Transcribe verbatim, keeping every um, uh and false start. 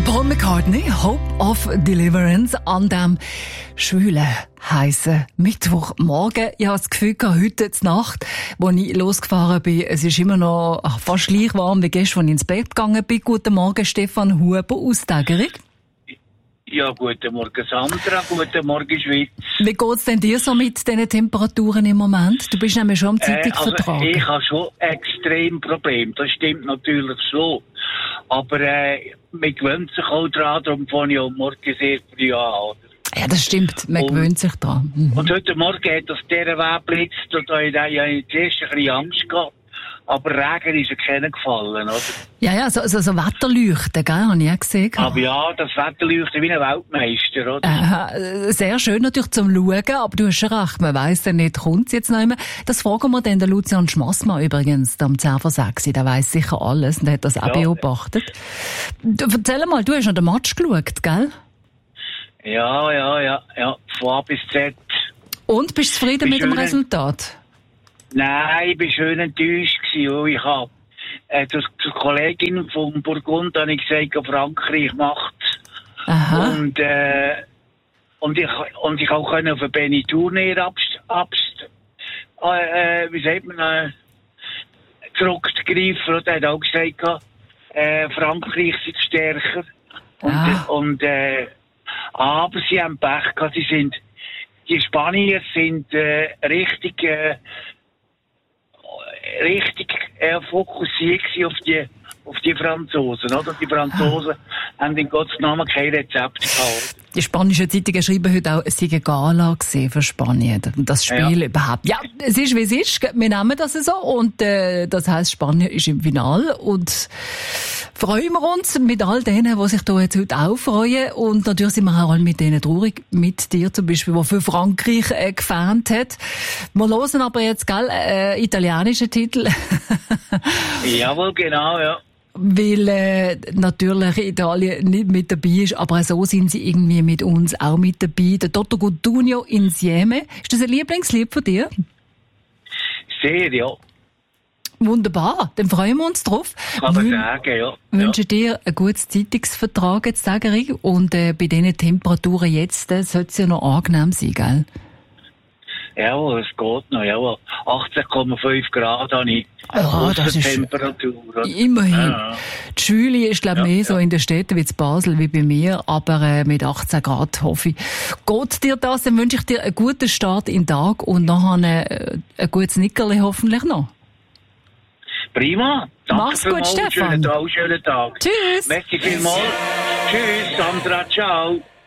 Paul McCartney, Hope of Deliverance, an dem schwülen, heissen Mittwochmorgen. Ich habe das Gefühl, heute Nacht, als ich losgefahren bin, es ist immer noch ach, fast gleich warm wie gestern, als ich ins Bett gegangen bin. Guten Morgen, Stefan Huber aus Tägerich. Ja, guten Morgen, Sandra. Guten Morgen, Schweiz. Wie geht's denn dir so mit diesen Temperaturen im Moment? Du bist nämlich schon am Zeitung äh, also vertragen. Ich habe schon extrem Probleme. Das stimmt natürlich so. Aber äh, man gewöhnt sich auch daran, darum fange ich auch morgen sehr früh an. Ja, das stimmt. Man und, gewöhnt sich daran. Mhm. Und heute Morgen hat das dieser Weg blitzt und da habe ich zuerst ein bisschen Angst gehabt. Aber Regen ist ja keiner gefallen, oder? Ja, ja, so, so, so Wetterleuchten, gell, habe ich auch gesehen. Aber ja, das Wetterleuchten wie ein Weltmeister, oder? Äh, sehr schön natürlich zum Schauen, aber du hast schon recht, man weiss ja nicht, kommt es jetzt noch immer. Das fragen wir dann den Lucian Schmassmann übrigens, am zehn vor sechs, der weiss sicher alles und hat das auch ja. beobachtet. Du, erzähl mal, du hast an den Match geschaut, gell? Ja, ja, ja, ja, von A bis Z. Und, bist du zufrieden mit dem Resultat? Nein, ich war schön enttäuscht gewesen. Ich habe äh, zur Kollegin von Burgund habe ich gesagt, Frankreich macht. Aha. Und, äh, und ich, und ich auch können auf ein Benny Tournier abst, abst, äh, wie sagt man, äh, zurückgreifen. Und er hat auch gesagt, äh, Frankreich ist stärker. Und, ah. und, äh, aber sie haben Pech gehabt. Sie sind, die Spanier sind, äh, richtig, äh, richtig äh, fokussiert auf die, auf die Franzosen, oder? Die Franzosen ah. haben in Gottes Namen kein Rezept gehabt. Die spanischen Zeitungen schreiben heute auch, es sei eine Gala für Spanien. Das Spiel ja. überhaupt. Ja, es ist, wie es ist. Wir nehmen das so. Und, äh, das heisst, Spanien ist im Finale. Und freuen wir uns mit all denen, die sich da jetzt heute auch freuen. Und natürlich sind wir auch alle mit denen traurig. Mit dir zum Beispiel, der für Frankreich äh, gefans hat. Wir hören aber jetzt, gell, äh, italienische Titel. Jawohl, genau, ja. Weil äh, natürlich Italien nicht mit dabei ist, aber so sind sie irgendwie mit uns auch mit dabei. Der Toto Cutugno Insieme. Ist das ein Lieblingslied von dir? Sehr, ja. Wunderbar, dann freuen wir uns drauf. Kann man sagen, ja. Wünsche ja. dir ein gutes Zeitungsvertrag jetzt, Tägerich. Und äh, bei diesen Temperaturen jetzt äh, sollte es ja noch angenehm sein, gell? Jawohl, es geht noch, jawohl. achtzehn Komma fünf Grad habe ich. Ja, das ist Temperatur. Oder? Immerhin. Ja. Die Schule ist, glaube ich, ja, mehr ja. so in den Städten wie in Basel wie bei mir, aber äh, mit achtzehn Grad hoffe ich. Geht dir das, dann wünsche ich dir einen guten Start in den Tag und nachher ein, ein gutes Nickerli hoffentlich noch. Prima. Danke Mach's gut, Stefan. Schönen Tag, schönen Tag. Tschüss. Merci vielmals. Tschüss, Sandra, ciao.